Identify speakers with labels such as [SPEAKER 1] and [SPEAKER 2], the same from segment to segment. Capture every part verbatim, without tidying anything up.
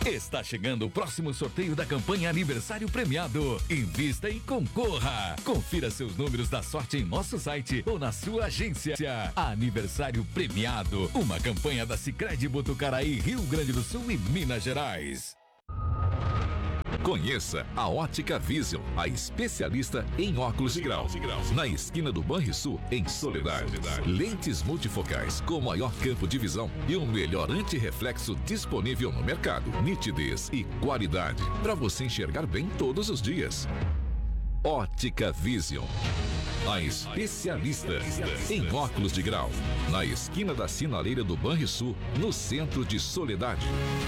[SPEAKER 1] Está chegando o próximo sorteio da campanha Aniversário Premiado. Invista e concorra. Confira seus números da sorte em nosso site ou na sua agência. Aniversário Premiado, uma campanha da Sicredi Botucaraí, Rio Grande do Sul e Minas Gerais.
[SPEAKER 2] Conheça a Ótica Vision, a especialista em óculos de grau. Na esquina do Banrisul, em Soledade. Lentes multifocais com maior campo de visão e o melhor antirreflexo disponível no mercado. Nitidez e qualidade para você enxergar bem todos os dias. Ótica Vision, a especialista em óculos de grau. Na esquina da sinaleira do Banrisul, no centro de Soledade.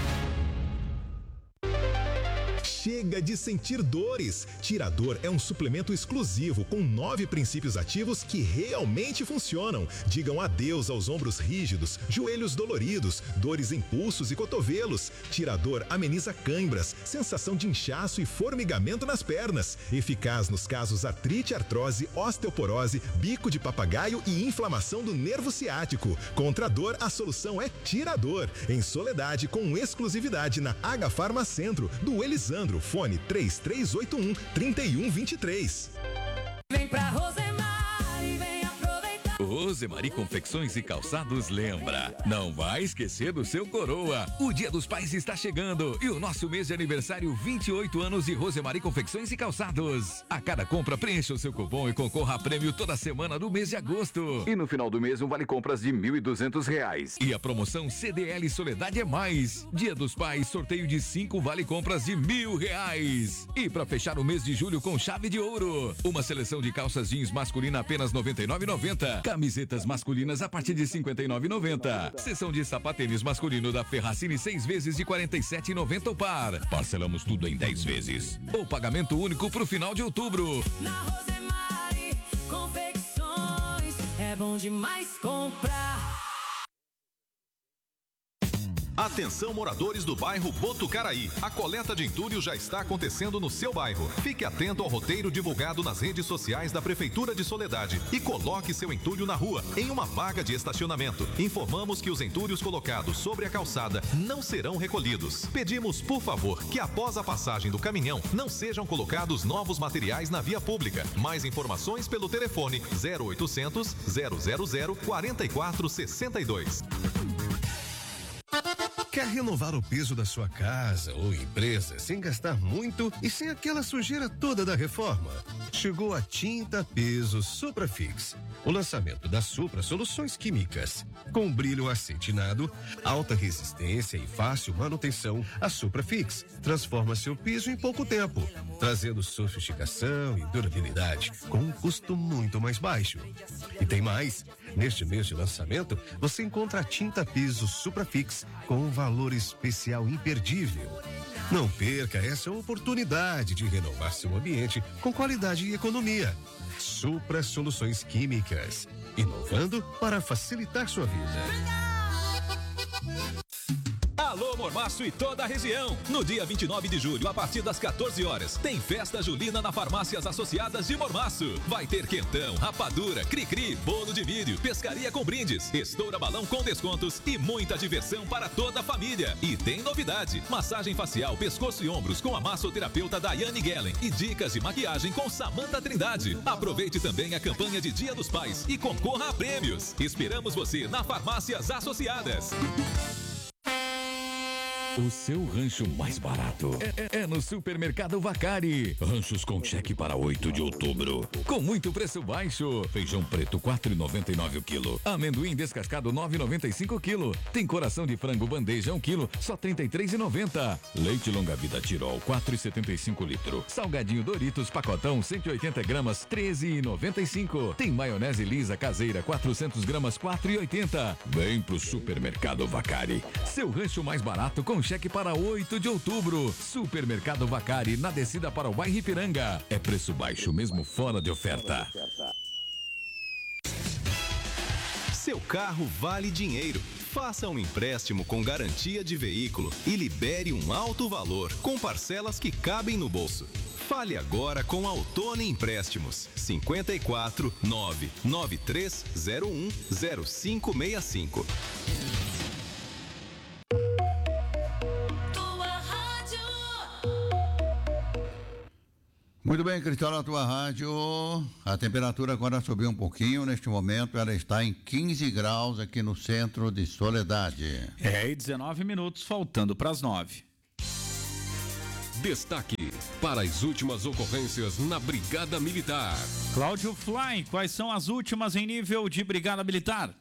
[SPEAKER 3] Chega de sentir dores. Tirador é um suplemento exclusivo com nove princípios ativos que realmente funcionam. Digam adeus aos ombros rígidos, joelhos doloridos, dores em pulsos e cotovelos. Tirador ameniza cãibras, sensação de inchaço e formigamento nas pernas. Eficaz nos casos artrite, artrose, osteoporose, bico de papagaio e inflamação do nervo ciático. Contra a dor, a solução é Tirador. Em Soledade, com exclusividade na H Farma Centro, do Elisandro. Fone três três oito um, três um dois três.
[SPEAKER 4] Vem pra Rosemary, vem aproveitar.
[SPEAKER 1] Rosemary Confecções e Calçados lembra, não vai esquecer do seu coroa. O Dia dos Pais está chegando e o nosso mês de aniversário, vinte e oito anos de Rosemary Confecções e Calçados. A cada compra, preencha o seu cupom e concorra a prêmio toda semana do mês de agosto.
[SPEAKER 5] E no final do mês, um vale compras de mil e duzentos reais.
[SPEAKER 1] E a promoção C D L Soledade é mais. Dia dos Pais, sorteio de cinco vale compras de mil reais. E para fechar o mês de julho com chave de ouro, uma seleção de calças jeans masculina apenas noventa e nove reais e noventa centavos. Camisetas masculinas a partir de cinquenta e nove reais e noventa centavos. Seção de sapatênis masculino da Ferracini, seis vezes de quarenta e sete reais e noventa centavos o par. Parcelamos tudo em dez vezes. Ou pagamento único pro final de outubro.
[SPEAKER 4] Na Rosemary Confecções é bom demais comprar.
[SPEAKER 6] Atenção, moradores do bairro Botucaraí. A coleta de entulho já está acontecendo no seu bairro. Fique atento ao roteiro divulgado nas redes sociais da Prefeitura de Soledade e coloque seu entulho na rua, em uma vaga de estacionamento. Informamos que os entulhos colocados sobre a calçada não serão recolhidos. Pedimos, por favor, que após a passagem do caminhão não sejam colocados novos materiais na via pública. Mais informações pelo telefone zero oitocentos, zero zero zero, quatro quatro seis dois.
[SPEAKER 7] Quer renovar o piso da sua casa ou empresa sem gastar muito e sem aquela sujeira toda da reforma? Chegou a Tinta Piso Suprafix, o lançamento da Supra Soluções Químicas. Com brilho acetinado, alta resistência e fácil manutenção, a Suprafix transforma seu piso em pouco tempo, trazendo sofisticação e durabilidade com um custo muito mais baixo. E tem mais, neste mês de lançamento, você encontra a Tinta Piso Suprafix com um valor especial imperdível. Não perca essa oportunidade de renovar seu ambiente com qualidade e economia. Supra Soluções Químicas, inovando para facilitar sua vida.
[SPEAKER 8] Alô Mormaço e toda a região. No dia vinte e nove de julho, a partir das quatorze horas, tem festa julina na Farmácias Associadas de Mormaço. Vai ter quentão, rapadura, cri-cri, bolo de milho, pescaria com brindes, estoura balão com descontos e muita diversão para toda a família. E tem novidade: massagem facial, pescoço e ombros com a massoterapeuta Daiane Gellen e dicas de maquiagem com Samanta Trindade. Aproveite também a campanha de Dia dos Pais e concorra a prêmios. Esperamos você na Farmácias Associadas.
[SPEAKER 1] O seu rancho mais barato é, é, é no Supermercado Vacari. Ranchos com cheque para oito de outubro. Com muito preço baixo. Feijão preto quatro reais e noventa e nove o quilo. Amendoim descascado nove reais e noventa e cinco o quilo. Tem coração de frango bandeja um quilo, só trinta e três reais e noventa. Leite longa vida Tirol quatro reais e setenta e cinco litro. Salgadinho Doritos pacotão cento e oitenta gramas treze reais e noventa e cinco. Tem maionese lisa caseira quatrocentas gramas quatro reais e oitenta. Vem pro Supermercado Vacari. Seu rancho mais barato com cheque para oito de outubro. Supermercado Vacari, na descida para o bairro Ipiranga. É preço baixo mesmo fora de oferta.
[SPEAKER 6] Seu carro vale dinheiro. Faça um empréstimo com garantia de veículo e libere um alto valor com parcelas que cabem no bolso. Fale agora com a Ottoni Empréstimos. cinquenta e quatro, nove nove três zero um zero cinco seis cinco.
[SPEAKER 4] Tua
[SPEAKER 9] Muito bem, Cristal, na tua rádio, a temperatura agora subiu um pouquinho, neste momento ela está em quinze graus aqui no centro de Soledade.
[SPEAKER 10] É, e dezenove minutos, faltando para as nove.
[SPEAKER 11] Destaque para as últimas ocorrências na Brigada Militar.
[SPEAKER 10] Cláudio Fly, quais são as últimas em nível de Brigada Militar?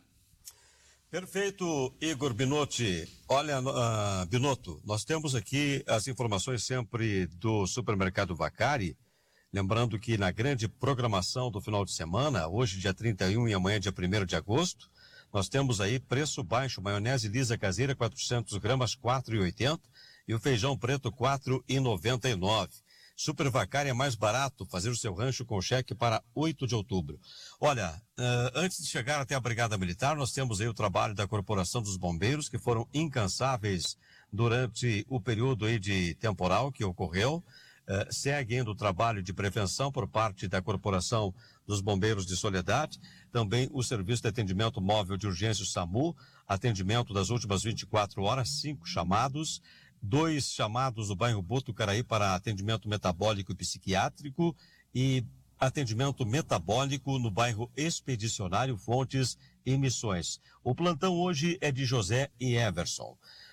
[SPEAKER 12] Perfeito, Igor Binotti. Olha, uh, Binotto, nós temos aqui as informações sempre do Supermercado Vacari. Lembrando que na grande programação do final de semana, hoje dia trinta e um e amanhã dia primeiro de agosto, nós temos aí preço baixo, maionese lisa caseira quatrocentos gramas, quatro reais e oitenta centavos. E o feijão preto, quatro reais e noventa e nove centavos. Super Vacari é mais barato fazer o seu rancho com cheque para oito de outubro. Olha, uh, antes de chegar até a Brigada Militar, nós temos aí o trabalho da Corporação dos Bombeiros, que foram incansáveis durante o período aí de temporal que ocorreu. Uh, segue ainda o trabalho de prevenção por parte da Corporação dos Bombeiros de Soledade. Também o Serviço de Atendimento Móvel de Urgência, o SAMU, atendimento das últimas vinte e quatro horas, cinco chamados. Dois chamados no bairro Botucaraí para atendimento metabólico e psiquiátrico e atendimento metabólico no bairro Expedicionário, Fontes e Missões. O plantão hoje é de José e Everson.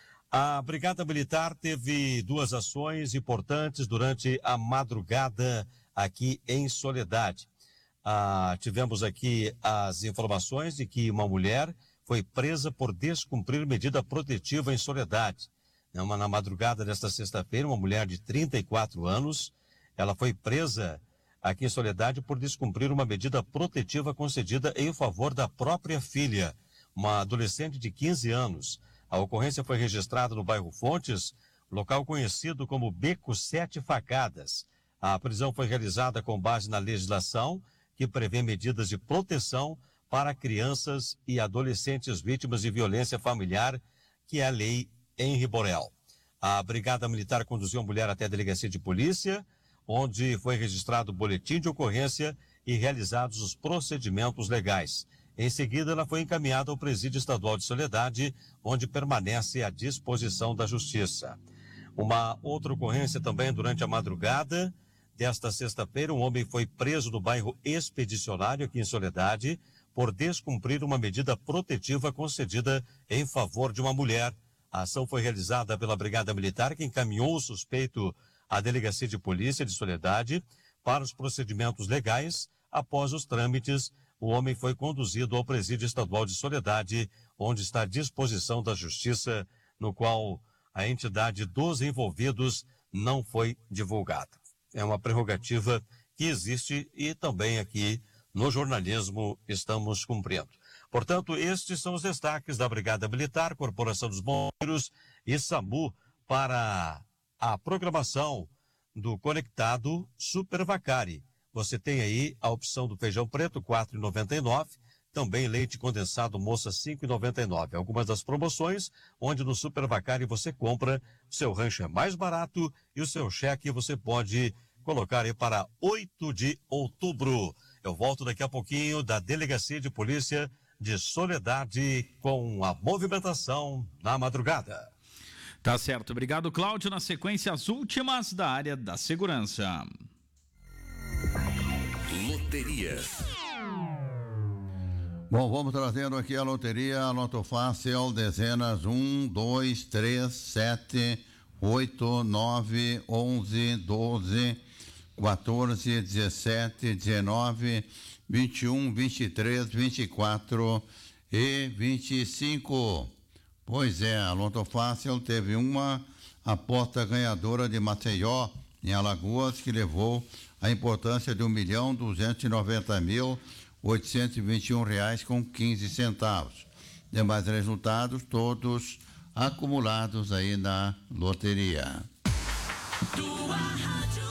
[SPEAKER 12] A Brigada Militar teve duas ações importantes durante a madrugada aqui em Soledade. Ah, tivemos aqui as informações de que uma mulher foi presa por descumprir medida protetiva em Soledade. Na madrugada desta sexta-feira, uma mulher de trinta e quatro anos, ela foi presa aqui em Soledade por descumprir uma medida protetiva concedida em favor da própria filha, uma adolescente de quinze anos. A ocorrência foi registrada no bairro Fontes, local conhecido como Beco Sete Facadas. A prisão foi realizada com base na legislação que prevê medidas de proteção para crianças e adolescentes vítimas de violência familiar, que é a lei Henri Borel. A Brigada Militar conduziu a mulher até a delegacia de polícia, onde foi registrado o boletim de ocorrência e realizados os procedimentos legais. Em seguida, ela foi encaminhada ao Presídio Estadual de Soledade, onde permanece à disposição da Justiça. Uma outra ocorrência também durante a madrugada desta sexta-feira, um homem foi preso no bairro Expedicionário, aqui em Soledade, por descumprir uma medida protetiva concedida em favor de uma mulher. A ação foi realizada pela Brigada Militar, que encaminhou o suspeito à Delegacia de Polícia de Soledade para os procedimentos legais. Após os trâmites, o homem foi conduzido ao Presídio Estadual de Soledade, onde está à disposição da Justiça, no qual a entidade dos envolvidos não foi divulgada. É uma prerrogativa que existe e também aqui no jornalismo estamos cumprindo. Portanto, estes são os destaques da Brigada Militar, Corporação dos Bombeiros e SAMU para a programação do conectado Super Vacari. Você tem aí a opção do feijão preto, quatro reais e noventa e nove centavos, também leite condensado moça, cinco reais e noventa e nove centavos. Algumas das promoções, onde no Super Vacari você compra, o seu rancho é mais barato e o seu cheque você pode colocar aí para oito de outubro. Eu volto daqui a pouquinho da Delegacia de Polícia de Soledade com a movimentação na madrugada.
[SPEAKER 10] Tá certo, obrigado, Cláudio. Na sequência, as últimas da área da segurança.
[SPEAKER 11] Loteria.
[SPEAKER 9] Bom, vamos trazendo aqui a loteria, a Loto Fácil, dezenas um, dois, três, sete, oito, nove, onze, doze, quatorze, dezessete, dezenove, vinte e um, vinte e três, vinte e quatro e vinte e cinco. Pois é, a Loto Fácil teve uma aposta ganhadora de Maceió, em Alagoas, que levou a importância de um milhão duzentos e noventa mil oitocentos e vinte e um reais com quinze centavos. Demais resultados todos acumulados aí na loteria.
[SPEAKER 4] Tua rádio.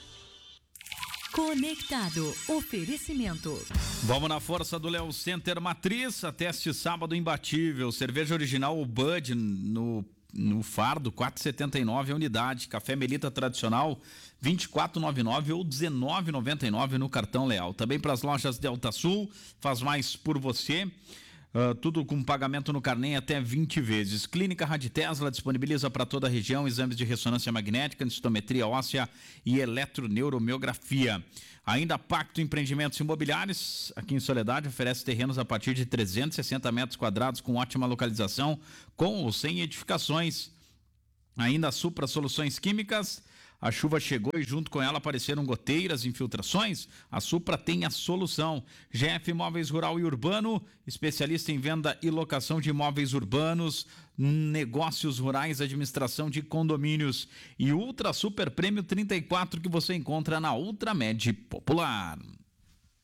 [SPEAKER 4] Conectado. Oferecimento.
[SPEAKER 10] Vamos na força do Léo Center Matriz. Até este sábado imbatível. Cerveja original Bud no, no fardo, quatro reais e setenta e nove a unidade. Café Melita tradicional, vinte e quatro reais e noventa e nove ou dezenove reais e noventa e nove no cartão Leal. Também para as lojas Delta Sul, faz mais por você. Uh, tudo com pagamento no carnê até vinte vezes. Clínica Rádio Tesla disponibiliza para toda a região exames de ressonância magnética, densitometria óssea e eletroneuromiografia. Ainda Pacto Empreendimentos Imobiliários, aqui em Soledade, oferece terrenos a partir de trezentos e sessenta metros quadrados com ótima localização, com ou sem edificações. Ainda Supra Soluções Químicas. A chuva chegou e junto com ela apareceram goteiras, infiltrações. A Supra tem a solução. G F Imóveis Rural e Urbano, especialista em venda e locação de imóveis urbanos, negócios rurais, administração de condomínios. E Ultra Super Prêmio trinta e quatro que você encontra na Ultramed Popular.